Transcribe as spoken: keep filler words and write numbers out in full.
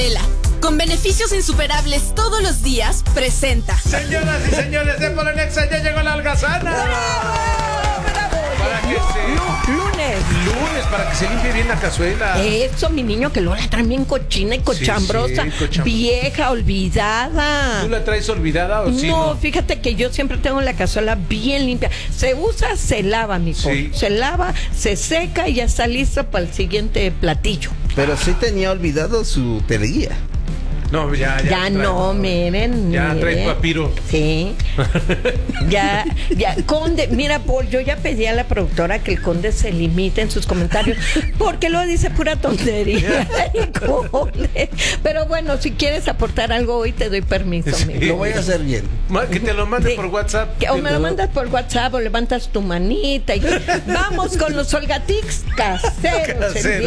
Falabella, con beneficios insuperables todos los días, presenta. Señoras y señores de Polonexa, ya llegó la algazana. ¡Bravo! ¡Bravo! Para que se... Lunes. Lunes, para que se limpie bien la cazuela. Eso, mi niño, que luego la traen bien cochina y cochambrosa. Sí, sí, cocham- Vieja, olvidada. ¿Tú la traes olvidada o sí? No, fíjate que yo siempre tengo la cazuela bien limpia. Se usa, se lava, mi Sí. Se lava, se seca y ya está lista para el siguiente platillo. Pero sí tenía olvidado su teleguía. No, ya, ya. Ya trae- no, miren. Ya traes miren. papiro. Sí. Ya, ya, Conde, mira, Paul, yo ya pedí a la productora que el Conde se limite en sus comentarios, porque luego dice pura tontería. el Conde. Pero bueno, si quieres aportar algo hoy, te doy permiso, Sí. amigo. Lo voy a hacer bien. Ma- Que te lo mande Sí. por WhatsApp. Que o me lo mandas por WhatsApp o levantas tu manita y vamos con los Olgatix caseros. Caseros. el